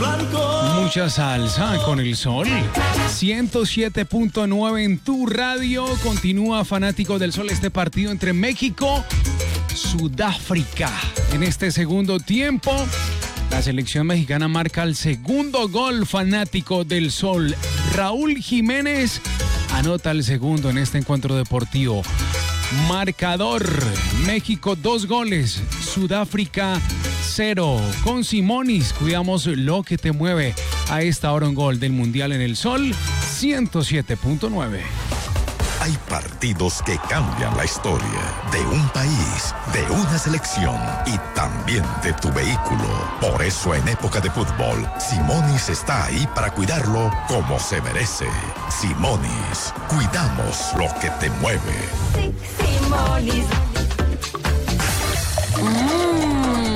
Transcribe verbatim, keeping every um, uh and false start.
Mucha salsa con el sol. ciento siete punto nueve en tu radio. Continúa, fanático del sol, este partido entre México y Sudáfrica. En este segundo tiempo, la selección mexicana marca el segundo gol, fanático del sol. Raúl Jiménez anota el segundo en este encuentro deportivo. Marcador: México dos goles, Sudáfrica cero. Con Simonis, cuidamos lo que te mueve. A esta hora un gol del Mundial en el Sol, ciento siete punto nueve. Hay partidos que cambian la historia de un país, de una selección y también de tu vehículo. Por eso, en época de fútbol, Simonis está ahí para cuidarlo como se merece. Simonis, cuidamos lo que te mueve. Sí, Simonis.